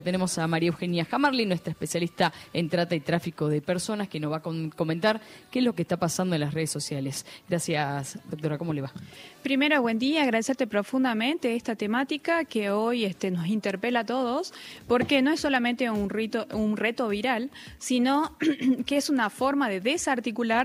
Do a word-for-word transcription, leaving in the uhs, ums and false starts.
Tenemos a María Eugenia Jamarly, nuestra especialista en trata y tráfico de personas, que nos va a comentar qué es lo que está pasando en las redes sociales. Gracias, doctora. ¿Cómo le va? Primero, buen día. Agradecerte profundamente esta temática que hoy este, nos interpela a todos, porque no es solamente un, rito, un reto viral, sino que es una forma de desarticular